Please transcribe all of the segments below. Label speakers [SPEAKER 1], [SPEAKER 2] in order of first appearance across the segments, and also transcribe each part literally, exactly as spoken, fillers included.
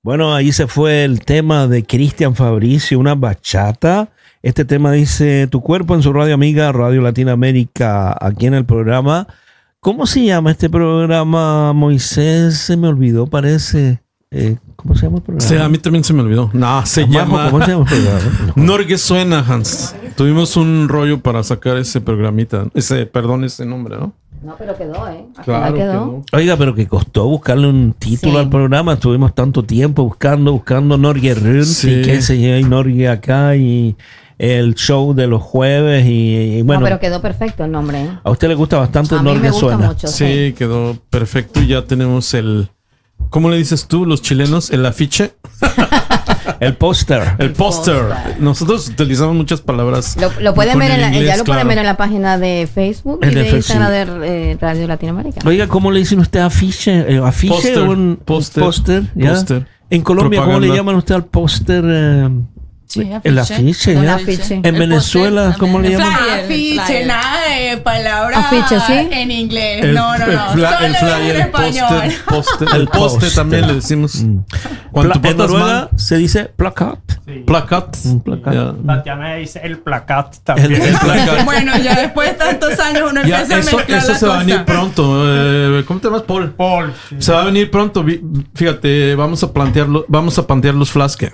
[SPEAKER 1] Bueno, ahí se fue el tema de Cristian Fabricio, una bachata. Este tema dice Tu cuerpo en su radio amiga, Radio Latinoamérica, aquí en el programa. ¿Cómo se llama este programa, Moisés? Se me olvidó, parece. Eh, ¿Cómo se llama el programa?
[SPEAKER 2] Sí, a mí también se me olvidó. No, se
[SPEAKER 1] Majo,
[SPEAKER 2] llama...
[SPEAKER 1] ¿Cómo se llama el programa? No.
[SPEAKER 2] Norge Suena, Hans. Tuvimos un rollo para sacar ese programita. Ese, perdón, ese nombre, ¿no?
[SPEAKER 3] No, pero quedó, ¿eh? Al
[SPEAKER 2] Claro,
[SPEAKER 3] final quedó.
[SPEAKER 2] quedó.
[SPEAKER 1] Oiga, pero que costó buscarle un título
[SPEAKER 3] Sí.
[SPEAKER 1] al programa. Estuvimos tanto tiempo buscando, buscando Norge Runt
[SPEAKER 2] Sí.
[SPEAKER 1] y qué sé yo, y Norge acá y el show de los jueves y, y bueno.
[SPEAKER 3] No, pero quedó perfecto el nombre, ¿eh?
[SPEAKER 1] A usted le gusta bastante
[SPEAKER 3] A mí
[SPEAKER 1] Norge
[SPEAKER 3] me gusta
[SPEAKER 1] Suena.
[SPEAKER 3] mucho.
[SPEAKER 2] Sí, quedó perfecto. Y ya tenemos el... ¿Cómo le dices tú, los chilenos? El afiche.
[SPEAKER 1] El póster.
[SPEAKER 2] El póster.
[SPEAKER 3] póster.
[SPEAKER 2] Nosotros utilizamos muchas palabras.
[SPEAKER 3] Lo, lo pueden
[SPEAKER 2] con
[SPEAKER 3] ver
[SPEAKER 2] el
[SPEAKER 3] en la,
[SPEAKER 2] inglés,
[SPEAKER 3] ya lo pueden
[SPEAKER 2] claro.
[SPEAKER 3] ver en la página de Facebook
[SPEAKER 1] En
[SPEAKER 3] y de
[SPEAKER 1] el
[SPEAKER 3] Instagram
[SPEAKER 1] Facebook.
[SPEAKER 3] de eh, Radio Latinoamérica.
[SPEAKER 1] Oiga, ¿cómo le dicen usted afiche? Eh, ¿Afiche
[SPEAKER 2] Póster,
[SPEAKER 1] o un
[SPEAKER 2] póster,
[SPEAKER 1] póster? ¿Ya?
[SPEAKER 2] póster.
[SPEAKER 1] En Colombia, ¿cómo le
[SPEAKER 2] Propaganda.
[SPEAKER 1] llaman usted al póster? Eh,
[SPEAKER 4] Sí,
[SPEAKER 1] el afiche,
[SPEAKER 3] El
[SPEAKER 1] ¿ya?
[SPEAKER 3] afiche.
[SPEAKER 1] En Venezuela, ¿cómo le llaman?
[SPEAKER 4] Flyer,
[SPEAKER 5] Afiche,
[SPEAKER 4] flyer.
[SPEAKER 5] nada de palabras
[SPEAKER 3] Afiche, ¿sí?
[SPEAKER 5] en inglés.
[SPEAKER 2] El,
[SPEAKER 5] no, no, no.
[SPEAKER 2] el fla- el
[SPEAKER 5] Solo
[SPEAKER 2] flyer,
[SPEAKER 5] en
[SPEAKER 2] el
[SPEAKER 5] español.
[SPEAKER 2] póster, póster,
[SPEAKER 1] El
[SPEAKER 2] el poste
[SPEAKER 1] póster.
[SPEAKER 2] también le decimos.
[SPEAKER 1] Mm.
[SPEAKER 2] Cuando
[SPEAKER 1] Pla-
[SPEAKER 2] tú
[SPEAKER 1] en
[SPEAKER 2] portas
[SPEAKER 1] Noruega
[SPEAKER 2] mal,
[SPEAKER 1] se dice placat.
[SPEAKER 6] Sí.
[SPEAKER 2] placat.
[SPEAKER 1] Un placat.
[SPEAKER 2] Ya.
[SPEAKER 6] Tatiana dice el placat también.
[SPEAKER 1] El-
[SPEAKER 2] El placat.
[SPEAKER 5] Bueno, ya después de tantos años uno
[SPEAKER 2] Ya,
[SPEAKER 5] empieza
[SPEAKER 2] eso
[SPEAKER 5] a mezclar
[SPEAKER 2] eso
[SPEAKER 5] las
[SPEAKER 2] se va a venir
[SPEAKER 5] cosas.
[SPEAKER 2] pronto. Eh, ¿Cómo te llamas, Paul?
[SPEAKER 6] Paul. sí.
[SPEAKER 2] Se va a venir pronto. Vi- Fíjate, vamos a plantearlo, vamos a plantear los flaske.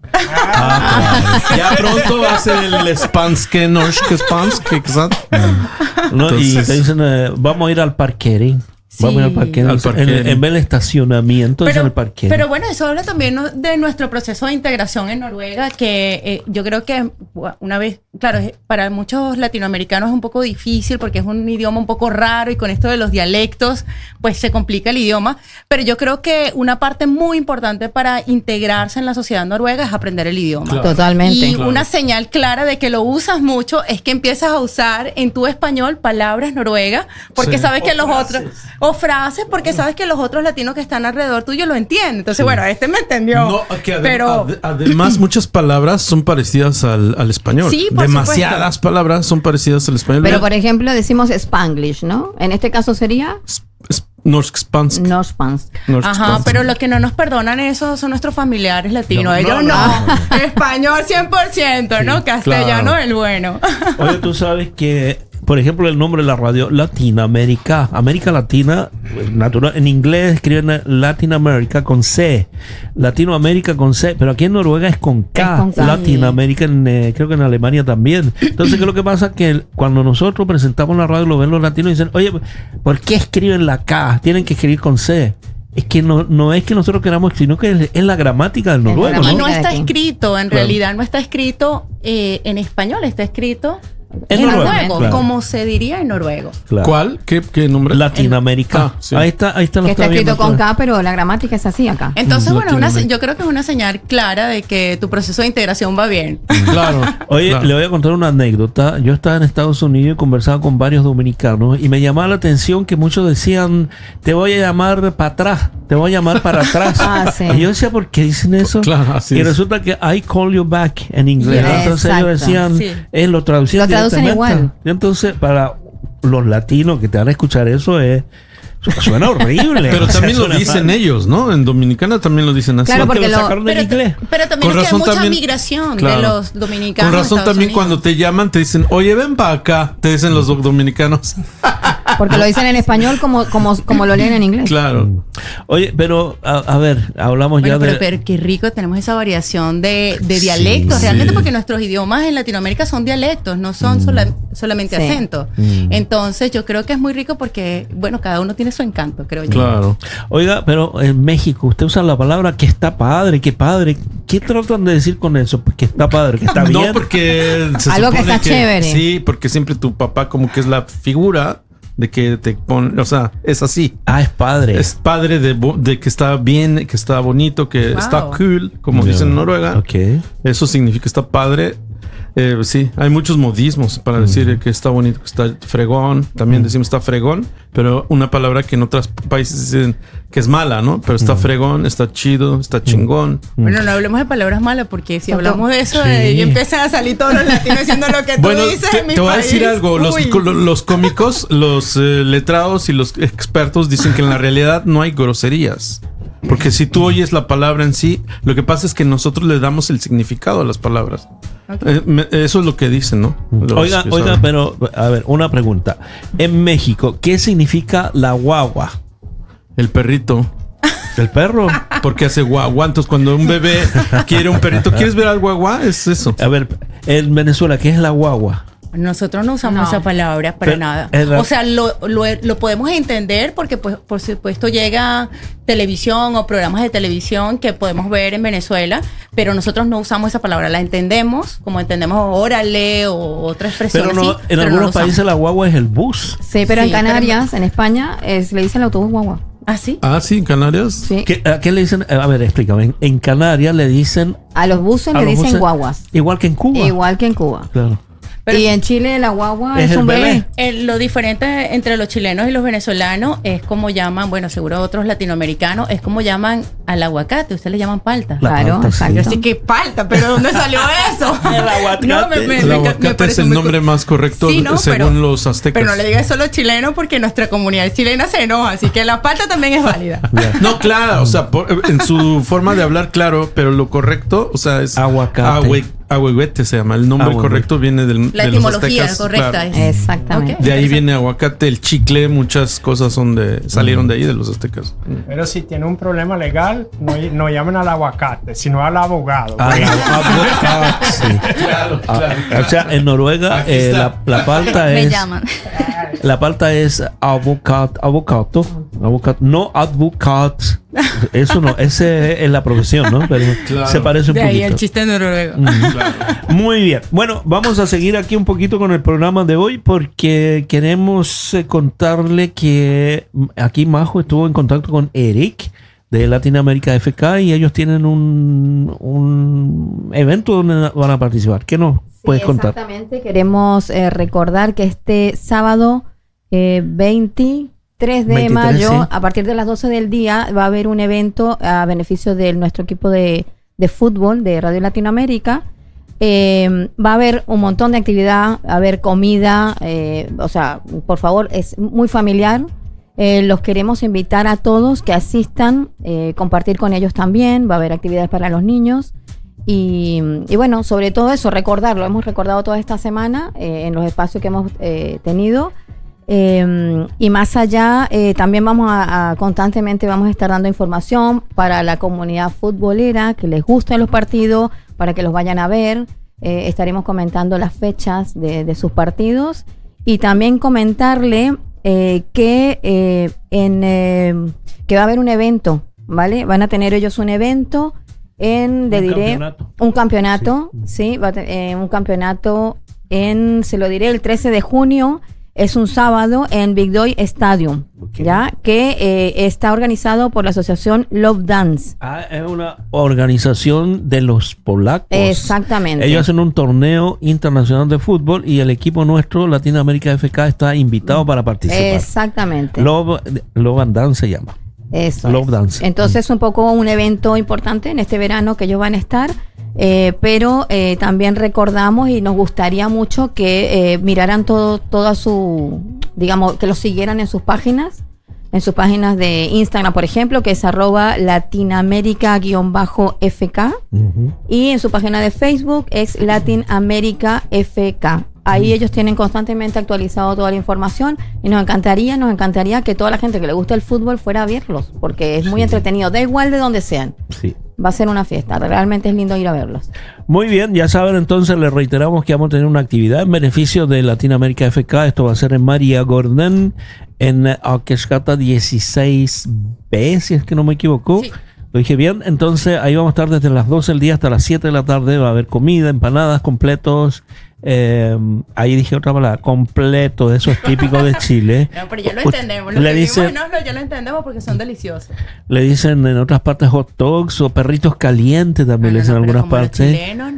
[SPEAKER 2] Ya pronto va a ser el Spanske, Norske Spanske, exacto.
[SPEAKER 1] ¿No? Y
[SPEAKER 2] Entonces-
[SPEAKER 1] te dicen, eh, vamos a ir al parquering. Vamos a ir al
[SPEAKER 5] Sí.
[SPEAKER 1] parquering.
[SPEAKER 2] Al parquering.
[SPEAKER 1] En, en vez del estacionamiento, es
[SPEAKER 5] Pero,
[SPEAKER 1] el parquering.
[SPEAKER 5] pero bueno, eso habla también, ¿no?, de nuestro proceso de integración en Noruega, que eh, yo creo que una vez, claro, es- para muchos latinoamericanos es un poco difícil porque es un idioma un poco raro y con esto de los dialectos, pues se complica el idioma. Pero yo creo que una parte muy importante para integrarse en la sociedad noruega es aprender el idioma.
[SPEAKER 2] Claro.
[SPEAKER 3] Totalmente.
[SPEAKER 5] Y
[SPEAKER 2] Claro.
[SPEAKER 5] una señal clara de que lo usas mucho es que empiezas a usar en tu español palabras noruegas, porque
[SPEAKER 2] Sí.
[SPEAKER 5] sabes que
[SPEAKER 6] O
[SPEAKER 5] los
[SPEAKER 6] frases.
[SPEAKER 5] otros, o frases, porque sabes que los otros latinos que están alrededor tuyo lo entienden. Entonces, bueno, este me entendió.
[SPEAKER 2] No, que adem-
[SPEAKER 5] pero
[SPEAKER 2] ade- además muchas palabras son parecidas al, al español.
[SPEAKER 5] Sí, por
[SPEAKER 2] Demasiadas palabras son parecidas al español.
[SPEAKER 3] Pero
[SPEAKER 2] Ya-
[SPEAKER 3] por ejemplo decimos Spanglish, ¿no? En este caso sería
[SPEAKER 2] es- es Norsk Spansk.
[SPEAKER 3] no Spans.
[SPEAKER 2] Norsk
[SPEAKER 5] Ajá,
[SPEAKER 2] Spansk.
[SPEAKER 5] pero lo que no nos perdonan eso son nuestros familiares latinos.
[SPEAKER 2] No,
[SPEAKER 5] Ellos
[SPEAKER 2] no,
[SPEAKER 5] no.
[SPEAKER 2] no.
[SPEAKER 5] Español cien por ciento, ¿no? Castellano
[SPEAKER 2] claro.
[SPEAKER 5] el bueno.
[SPEAKER 1] Oye, tú sabes que, por ejemplo, el nombre de la radio Latinoamérica, América Latina, pues, natural, en inglés escriben Latin America con C, Latinoamérica con C, pero aquí en Noruega es con K,
[SPEAKER 3] Es con K.
[SPEAKER 1] Latinoamérica, en, eh, creo que en Alemania también. Entonces, ¿qué es lo que pasa? Que el- cuando nosotros presentamos la radio, lo ven los latinos y dicen, oye, ¿por qué escriben la K? Tienen que escribir con C. Es que no, no es que nosotros queramos, sino que es, es la gramática del
[SPEAKER 3] Es la
[SPEAKER 1] noruego,
[SPEAKER 5] Y
[SPEAKER 1] ¿no?
[SPEAKER 5] no
[SPEAKER 3] gramática. de
[SPEAKER 5] está
[SPEAKER 3] aquí.
[SPEAKER 5] escrito, en
[SPEAKER 1] Claro.
[SPEAKER 5] realidad no está escrito eh, en español, está escrito
[SPEAKER 1] En
[SPEAKER 5] en
[SPEAKER 1] noruego,
[SPEAKER 5] noruego,
[SPEAKER 1] claro.
[SPEAKER 5] como se diría en noruego.
[SPEAKER 1] Claro.
[SPEAKER 2] ¿Cuál? ¿Qué, qué nombre?
[SPEAKER 1] Latinoamérica.
[SPEAKER 2] Ah, sí.
[SPEAKER 1] Ahí está, ahí está lo
[SPEAKER 3] Que está
[SPEAKER 1] está
[SPEAKER 3] escrito
[SPEAKER 1] viendo.
[SPEAKER 3] con K, pero la gramática es así acá.
[SPEAKER 5] Entonces,
[SPEAKER 2] Mm,
[SPEAKER 5] bueno, una,
[SPEAKER 2] Latinoamérica.
[SPEAKER 5] yo creo que es una señal clara de que tu proceso de integración va bien.
[SPEAKER 2] Claro.
[SPEAKER 1] Oye,
[SPEAKER 2] claro.
[SPEAKER 1] le voy a contar una anécdota. Yo estaba en Estados Unidos y conversaba con varios dominicanos y me llamaba la atención que muchos decían, te voy a llamar para atrás, te voy a llamar para atrás.
[SPEAKER 3] Ah, sí.
[SPEAKER 1] Y yo decía, ¿por qué dicen eso?
[SPEAKER 2] Claro, así
[SPEAKER 1] y
[SPEAKER 2] es.
[SPEAKER 1] resulta que I call you back en inglés.
[SPEAKER 3] Yes,
[SPEAKER 1] Entonces
[SPEAKER 3] exacto.
[SPEAKER 1] ellos decían,
[SPEAKER 5] Sí.
[SPEAKER 1] eh, lo traducían
[SPEAKER 3] Lo traducen
[SPEAKER 1] directamente.
[SPEAKER 3] igual.
[SPEAKER 1] Y entonces, para los latinos que te van a escuchar eso, es suena horrible.
[SPEAKER 2] Pero
[SPEAKER 1] O sea,
[SPEAKER 2] también lo
[SPEAKER 1] suena
[SPEAKER 2] dicen
[SPEAKER 1] mal.
[SPEAKER 2] ellos, ¿no? En Dominicana también lo dicen así.
[SPEAKER 3] Claro,
[SPEAKER 1] Porque
[SPEAKER 3] porque
[SPEAKER 1] lo
[SPEAKER 3] lo-
[SPEAKER 1] sacaron del
[SPEAKER 5] Pero,
[SPEAKER 1] inglés.
[SPEAKER 5] pero también
[SPEAKER 2] Con
[SPEAKER 5] es que hay
[SPEAKER 2] razón
[SPEAKER 5] mucha
[SPEAKER 2] también-
[SPEAKER 5] migración
[SPEAKER 2] claro.
[SPEAKER 5] de los dominicanos.
[SPEAKER 2] Con
[SPEAKER 5] a
[SPEAKER 2] razón
[SPEAKER 5] Estados
[SPEAKER 2] también
[SPEAKER 5] Unidos.
[SPEAKER 2] cuando te llaman te dicen, oye, ven para acá. Te dicen los do- dominicanos.
[SPEAKER 3] Porque lo dicen en español como, como, como lo leen en inglés.
[SPEAKER 2] Claro.
[SPEAKER 1] Oye, pero a, a ver, hablamos
[SPEAKER 5] Bueno,
[SPEAKER 1] ya
[SPEAKER 5] pero,
[SPEAKER 1] de...
[SPEAKER 5] pero qué rico tenemos esa variación de, de
[SPEAKER 1] Sí,
[SPEAKER 5] dialectos,
[SPEAKER 2] sí.
[SPEAKER 5] realmente, porque nuestros idiomas en Latinoamérica son dialectos, no son sola- solamente
[SPEAKER 3] Sí.
[SPEAKER 5] acentos.
[SPEAKER 1] Mm.
[SPEAKER 5] Entonces, yo creo que es muy rico porque, bueno, cada uno tiene su encanto, creo yo.
[SPEAKER 2] Claro.
[SPEAKER 1] Oiga, pero en México usted usa la palabra que está padre, que padre. ¿Qué tratan de decir con eso? Pues que está padre, que está bien.
[SPEAKER 2] No, porque se
[SPEAKER 3] Algo que
[SPEAKER 2] supone
[SPEAKER 3] está chévere.
[SPEAKER 2] Sí, porque siempre tu papá como que es la figura de que te pone, o sea, es así.
[SPEAKER 1] Ah, es padre.
[SPEAKER 2] Es padre de, bo- de que está bien, que está bonito, que
[SPEAKER 5] Wow.
[SPEAKER 2] está cool, como
[SPEAKER 1] Ya.
[SPEAKER 2] dicen en Noruega.
[SPEAKER 1] Ok.
[SPEAKER 2] Eso significa está padre. Eh, sí, hay muchos modismos para decir que está bonito, que está fregón. También decimos está fregón, pero una palabra que en otros países dicen que es mala, ¿no? Pero está fregón, está chido, está chingón.
[SPEAKER 5] Bueno, no hablemos de palabras malas porque si
[SPEAKER 3] Exacto.
[SPEAKER 5] hablamos de eso,
[SPEAKER 1] Sí.
[SPEAKER 5] eh, y empiezan a salir todos los latinos diciendo lo que tú
[SPEAKER 2] Bueno,
[SPEAKER 5] dices
[SPEAKER 2] te,
[SPEAKER 5] en mi
[SPEAKER 2] te voy a
[SPEAKER 5] país.
[SPEAKER 2] decir algo. Los,
[SPEAKER 5] Uy.
[SPEAKER 2] co- los cómicos, los eh, letrados y los expertos dicen que en la realidad no hay groserías. Porque si tú oyes la palabra en sí, lo que pasa es que nosotros le damos el significado a las palabras.
[SPEAKER 5] Okay.
[SPEAKER 2] Eh, me- eso es lo que dicen, ¿no? Los
[SPEAKER 1] Oiga,
[SPEAKER 2] que
[SPEAKER 1] oiga,
[SPEAKER 2] saben.
[SPEAKER 1] pero a ver, una pregunta. En México, ¿qué significa la guagua?
[SPEAKER 2] El perrito.
[SPEAKER 1] ¿El perro?
[SPEAKER 2] Porque hace guagua. Entonces, cuando un bebé quiere un perrito, ¿quieres ver al guagua? Es eso.
[SPEAKER 1] A ver, en Venezuela, ¿qué es la guagua?
[SPEAKER 5] Nosotros no usamos
[SPEAKER 3] No.
[SPEAKER 5] esa palabra para
[SPEAKER 1] Pero,
[SPEAKER 5] nada.
[SPEAKER 1] es la-
[SPEAKER 5] O sea, lo, lo, lo podemos entender porque, pues, por supuesto, llega televisión o programas de televisión que podemos ver en Venezuela, pero nosotros no usamos esa palabra. La entendemos como entendemos órale o otra expresión
[SPEAKER 1] Pero no,
[SPEAKER 5] así,
[SPEAKER 1] en
[SPEAKER 5] pero no
[SPEAKER 1] algunos
[SPEAKER 5] lo usamos.
[SPEAKER 1] países la guagua es el bus.
[SPEAKER 3] Sí, pero
[SPEAKER 5] Sí,
[SPEAKER 3] en Canarias, en España, es, le dicen el autobús guagua.
[SPEAKER 5] ¿Ah, sí?
[SPEAKER 2] Ah, sí, en Canarias.
[SPEAKER 3] Sí.
[SPEAKER 1] ¿Qué, ¿A qué le dicen? A ver, explícame. En, en Canarias le dicen...
[SPEAKER 3] A los buses
[SPEAKER 1] a
[SPEAKER 3] le
[SPEAKER 1] los
[SPEAKER 3] dicen
[SPEAKER 1] buses
[SPEAKER 3] guaguas.
[SPEAKER 1] Igual que en Cuba.
[SPEAKER 3] Igual que en Cuba.
[SPEAKER 1] Claro.
[SPEAKER 5] Pero-
[SPEAKER 3] y en Chile la guagua
[SPEAKER 1] Es
[SPEAKER 3] es,
[SPEAKER 1] el
[SPEAKER 3] un bebé.
[SPEAKER 1] bebé.
[SPEAKER 5] Eh, lo diferente entre los chilenos y los venezolanos es como llaman, bueno, seguro otros latinoamericanos, es como llaman al aguacate. Ustedes le llaman palta.
[SPEAKER 1] La
[SPEAKER 3] Claro,
[SPEAKER 1] palta, sí.
[SPEAKER 3] exacto.
[SPEAKER 5] Yo así que palta, pero ¿dónde salió eso?
[SPEAKER 1] El aguacate.
[SPEAKER 5] No, me- me-
[SPEAKER 2] El
[SPEAKER 5] me-
[SPEAKER 2] aguacate
[SPEAKER 5] me
[SPEAKER 2] es
[SPEAKER 5] parece
[SPEAKER 2] el
[SPEAKER 5] muy
[SPEAKER 2] nombre
[SPEAKER 5] co-
[SPEAKER 2] más correcto
[SPEAKER 5] Sí, no,
[SPEAKER 2] según
[SPEAKER 5] pero-
[SPEAKER 2] los aztecas.
[SPEAKER 5] Pero no le digas solo chileno porque nuestra comunidad chilena se enoja, así que la palta también es válida.
[SPEAKER 2] No, claro, o sea, por- en su forma de hablar, claro, pero lo correcto, o sea, es
[SPEAKER 1] Aguacate.
[SPEAKER 2] ahue- ahuehuete se llama. El nombre
[SPEAKER 1] Ahuehuete.
[SPEAKER 2] correcto viene del,
[SPEAKER 5] La
[SPEAKER 2] de los
[SPEAKER 5] etimología
[SPEAKER 2] aztecas.
[SPEAKER 5] correcta
[SPEAKER 2] claro.
[SPEAKER 5] es.
[SPEAKER 3] Exactamente.
[SPEAKER 5] Ok.
[SPEAKER 2] De ahí viene aguacate, el chicle, muchas cosas son de salieron de ahí de los aztecas.
[SPEAKER 6] Pero si tiene un problema legal, no, no llamen al aguacate, sino al abogado.
[SPEAKER 1] A la guagua, sí.
[SPEAKER 2] Claro,
[SPEAKER 1] Ah, o sea, en Noruega
[SPEAKER 2] Aquí
[SPEAKER 1] eh,
[SPEAKER 2] está.
[SPEAKER 1] la, la palta
[SPEAKER 4] Me
[SPEAKER 1] es...
[SPEAKER 4] llaman.
[SPEAKER 1] La palta es avocado, avocado, avocado, no advocat. Eso no, ese es la profesión, ¿no? Pero
[SPEAKER 2] Claro.
[SPEAKER 1] se parece un
[SPEAKER 5] De ahí el
[SPEAKER 1] poquito.
[SPEAKER 5] chiste noruego.
[SPEAKER 1] Muy bien. Bueno, vamos a seguir aquí un poquito con el programa de hoy porque queremos eh, contarle que mm, aquí Majo estuvo en contacto con Eric de Latinoamérica F K y ellos tienen un, un evento donde van a participar. ¿Qué nos puedes
[SPEAKER 3] Sí,
[SPEAKER 1] contar?
[SPEAKER 3] Exactamente. Queremos eh, recordar que este sábado eh, veintitrés de
[SPEAKER 1] veintitrés,
[SPEAKER 3] mayo,
[SPEAKER 1] sí.
[SPEAKER 3] a partir de las doce del día, va a haber un evento a beneficio de nuestro equipo de, de fútbol de Radio Latinoamérica. Eh, va a haber un montón de actividad, va a haber comida, eh, o sea, por favor, es muy familiar. Eh, los queremos invitar a todos que asistan, eh, compartir con ellos también, va a haber actividades para los niños. Y, y bueno, sobre todo eso, recordarlo. Hemos recordado toda esta semana eh, en los espacios que hemos eh, tenido. Eh, y más allá, eh, también vamos a, a constantemente vamos a estar dando información para la comunidad futbolera que les gusten los partidos, para que los vayan a ver. Eh, estaremos comentando las fechas de, de sus partidos y también comentarle eh, que eh, en eh, que va a haber un evento, ¿vale? Van a tener ellos un evento en, le
[SPEAKER 1] Un
[SPEAKER 3] diré,
[SPEAKER 1] campeonato.
[SPEAKER 3] un campeonato, sí, va a te- eh, un campeonato en, se lo diré, el trece de junio, es un sábado en Big Doy Stadium,
[SPEAKER 1] Ok.
[SPEAKER 3] ¿ya? Que eh, está organizado por la asociación Love Dance.
[SPEAKER 1] Ah, es una organización de los polacos.
[SPEAKER 3] Exactamente.
[SPEAKER 1] Ellos hacen un torneo internacional de fútbol y el equipo nuestro, Latinoamérica F K, está invitado para participar.
[SPEAKER 3] Exactamente.
[SPEAKER 1] Love, Love and Dance se llama.
[SPEAKER 3] Eso
[SPEAKER 1] Love
[SPEAKER 3] es.
[SPEAKER 1] Dance.
[SPEAKER 3] Entonces, un poco un evento importante en este verano que ellos van a estar, eh, pero eh, también recordamos y nos gustaría mucho que eh, miraran todo, toda su, digamos, que los siguieran en sus páginas, en sus páginas de Instagram, por ejemplo, que es arroba latinaamérica-F K,
[SPEAKER 1] Ujú.
[SPEAKER 3] y en su página de Facebook es Latin America F K. Ahí ellos tienen constantemente actualizado toda la información y nos encantaría, nos encantaría que toda la gente que le gusta el fútbol fuera a verlos, porque es muy
[SPEAKER 1] Sí.
[SPEAKER 3] entretenido, da igual de donde sean.
[SPEAKER 1] Sí.
[SPEAKER 3] Va a ser una fiesta, realmente es lindo ir a verlos.
[SPEAKER 1] Muy bien, ya saben, entonces les reiteramos que vamos a tener una actividad en beneficio de Latinoamérica F K. Esto va a ser en María Gordon, en Aquescata dieciséis B, si es que no me equivoco.
[SPEAKER 5] Sí.
[SPEAKER 1] Lo dije bien. Entonces ahí vamos a estar desde las doce del día hasta las siete de la tarde. Va a haber comida, empanadas, completos. Eh, ahí dije otra palabra, completo, eso es típico de Chile.
[SPEAKER 5] No, pero ya lo
[SPEAKER 1] Uy,
[SPEAKER 5] entendemos. Los
[SPEAKER 1] le
[SPEAKER 5] que
[SPEAKER 1] dicen-
[SPEAKER 5] vivimos en Oslo ya lo entendemos porque son deliciosos.
[SPEAKER 1] Le dicen en otras partes hot dogs o perritos calientes también, le
[SPEAKER 5] Ah,
[SPEAKER 1] dicen
[SPEAKER 5] no,
[SPEAKER 1] en
[SPEAKER 5] pero
[SPEAKER 1] algunas
[SPEAKER 5] como los
[SPEAKER 1] partes.
[SPEAKER 5] chilenos, no, no.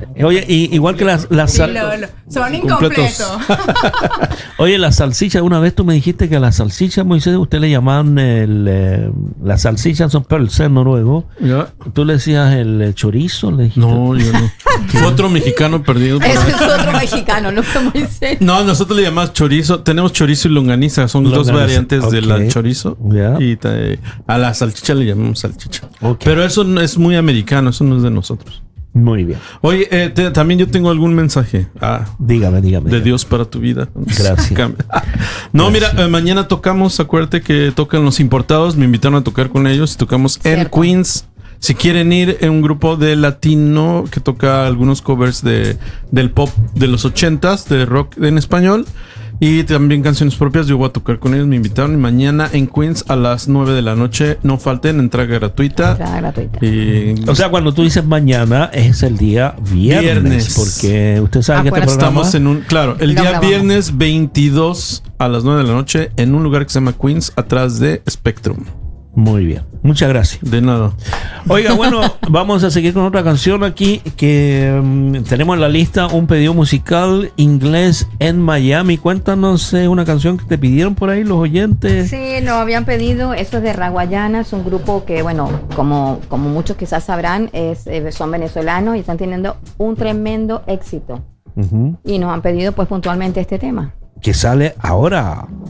[SPEAKER 1] Oye, y, igual que las, las
[SPEAKER 5] Sí,
[SPEAKER 1] sal-
[SPEAKER 5] lo- lo- son
[SPEAKER 2] Completos.
[SPEAKER 5] incompletos.
[SPEAKER 1] Oye, la salchicha, una vez tú me dijiste que a la salchicha, Moisés, usted le llamaban el, eh, las salchichas son pölse en noruego.
[SPEAKER 2] ¿Ya?
[SPEAKER 1] Tú le decías el eh, chorizo, le dijiste.
[SPEAKER 2] No, yo no. Fue otro mexicano perdido. por
[SPEAKER 3] Ese
[SPEAKER 2] ahí.
[SPEAKER 3] es otro mexicano, no fue Moisés.
[SPEAKER 2] No, nosotros le llamamos chorizo. Tenemos chorizo y longaniza. Son dos
[SPEAKER 1] Longaniza,
[SPEAKER 2] variantes
[SPEAKER 1] ok.
[SPEAKER 2] del chorizo.
[SPEAKER 1] Ya.
[SPEAKER 2] Y te- a la salchicha le llamamos salchicha.
[SPEAKER 1] Ok.
[SPEAKER 2] Pero eso no es muy americano. Eso no es de nosotros.
[SPEAKER 1] Muy bien.
[SPEAKER 2] Oye, eh, te- también yo tengo algún mensaje ah,
[SPEAKER 1] Dígame, dígame.
[SPEAKER 2] de
[SPEAKER 1] dígame.
[SPEAKER 2] Dios para tu vida.
[SPEAKER 1] Gracias.
[SPEAKER 2] Cambia. No, mira, eh, mañana tocamos. Acuérdate que tocan Los Importados. Me invitaron a tocar con ellos. Tocamos en
[SPEAKER 3] Cierto.
[SPEAKER 2] Queens. Si quieren ir en un grupo de latino que toca algunos covers de, del pop de los ochentas, de rock en español, y también canciones propias, yo voy a tocar con ellos. Me invitaron y mañana en Queens a las nueve de la noche. No falten, entrada gratuita.
[SPEAKER 3] Entrada gratuita.
[SPEAKER 2] Y
[SPEAKER 1] O sea, cuando tú dices mañana, es el día viernes.
[SPEAKER 2] Viernes.
[SPEAKER 1] Porque usted sabe que este
[SPEAKER 3] Acuérdate.
[SPEAKER 1] programa...
[SPEAKER 2] estamos en un. Claro, el
[SPEAKER 3] Lo
[SPEAKER 2] día
[SPEAKER 3] grabamos.
[SPEAKER 2] viernes veintidós a las nueve de la noche en un lugar que se llama Queens, atrás de Spectrum.
[SPEAKER 1] Muy bien. Muchas gracias.
[SPEAKER 2] De nada.
[SPEAKER 1] Oiga, bueno, vamos a seguir con otra canción aquí que mm, tenemos en la lista un pedido musical inglés en Miami. Cuéntanos eh, una canción que te pidieron por ahí los oyentes.
[SPEAKER 3] Sí, nos habían pedido, esto es de Raguayana, es un grupo que, bueno, como, como muchos quizás sabrán, es, eh, son venezolanos y están teniendo un tremendo éxito.
[SPEAKER 1] Ujú.
[SPEAKER 3] Y nos han pedido pues puntualmente este tema.
[SPEAKER 1] Que sale ahora.